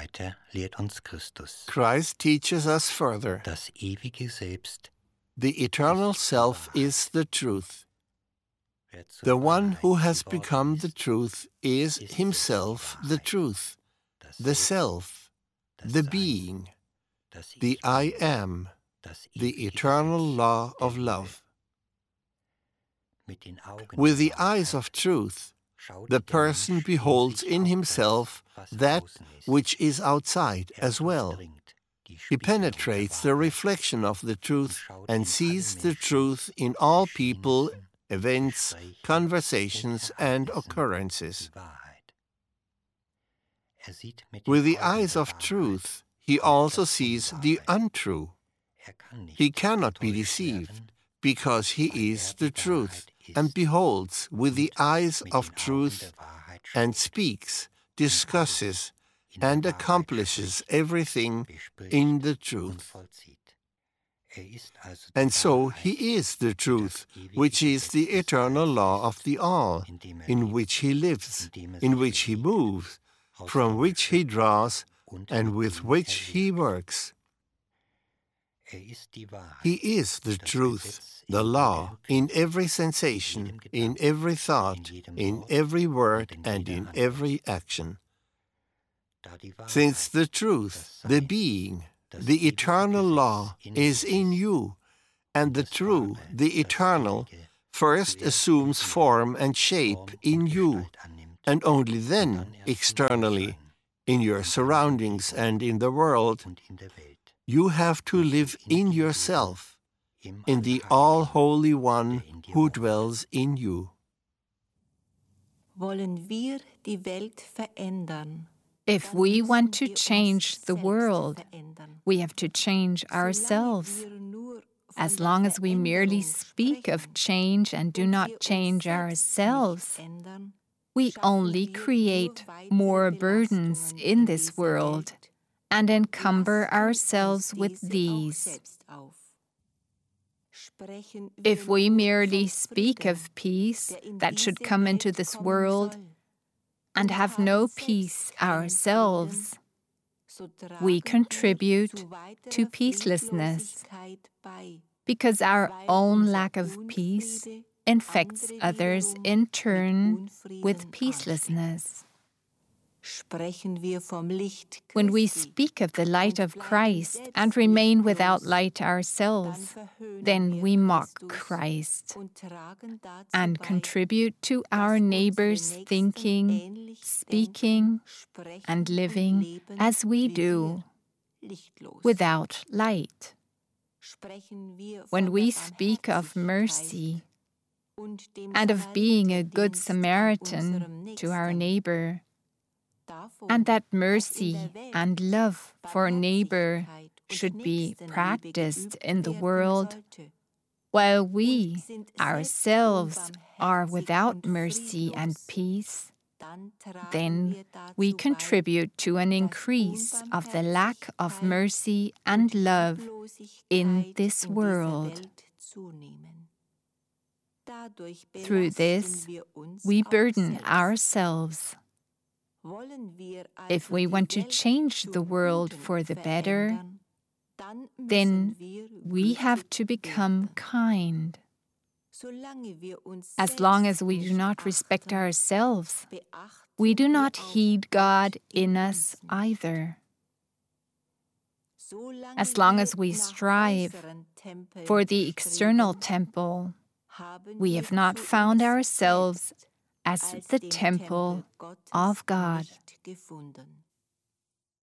Weiter lehrt uns Christus, Christ teaches us further. das ewige Selbst, The eternal self is the truth. wer zur The one who Wahrheit has geworden become the ist, truth is ist himself selbst die the Wahrheit, truth, das the Selbst, self, das the Sein, being, das the Ich I Bin, am, das the ewige eternal Gesetz law der of Liebe. love. Mit den Augen With der the eyes Wahrheit of truth, schaut the der person Mensch beholds sich in auf himself das, was that außen ist. which is outside as well. durchdringt die He Spiegelung der penetrates the Wahrheit reflection of the und truth schaut and in alle sees the Menschen, truth in all people, Geschehnissen, events, Gesprächen conversations, und and Ereignissen occurrences. die Wahrheit. Sieht mit den With the Augen eyes der of Wahrheit truth, he auf also das sees the Unwahre. untrue. Kann nicht He cannot be getäuscht deceived, werden, because he weil is die the truth, Wahrheit and ist beholds with the und eyes mit of den Augen truth, der Wahrheit and schaut speaks, und discusses, alles in der and Wahrheit accomplishes spricht, everything bespricht in the und truth. vollzieht. Ist also die And so Wahrheit, he is the truth, das ewige which is Gesetz the des eternal Seins law ist, of the all, in dem in lebt, which he lives, in dem in sich which he bewegt, moves, aus from dem which he draws, und and mit with dem which he wirkt. works. Ist die Wahrheit, He is the das truth, Gesetz the in law, jeder in Empfindung, every in sensation, jedem in Gedanken, every thought, in jedem in Wort every word, und in and jeder in Handlung. every action. Da die Wahrheit, Since the truth, das the Sein, being, das the ewige eternal Gesetz law in is sich in ist you, and und the das true, Wahre, the das eternal, Ewige, first zuerst assumes in dir form and shape Form in und you, Gestalt annimmt and only und then dann erst im externally, Äußeren, in your in deiner surroundings Umgebung and in the world, und in der Welt, you have to musst du live in in dir leben, yourself, im in the Allheiligen, all-holy One der in dir who wohnt. dwells in you. Wollen wir die Welt verändern? If we want to change the world, we have to change ourselves. As long as we merely speak of change and do not change ourselves, we only create more burdens in this world and encumber ourselves with these. If we merely speak of peace that should come into this world and have no peace ourselves, we contribute to peacelessness, because our own lack of peace infects others in turn with peacelessness. When we speak of the light of Christ and remain without light ourselves, then we mock Christ and contribute to our neighbors' thinking, speaking, and living as we do, without light. When we speak of mercy and of being a good Samaritan to our neighbor, and that mercy and love for neighbor should be practiced in the world, while we ourselves are without mercy and peace, then we contribute to an increase of the lack of mercy and love in this world. Through this, we burden ourselves. If we want to change the world for the better, then we have to become kind. As long as we do not respect ourselves, we do not heed God in us either. As long as we strive for the external temple, we have not found ourselves as the temple of God.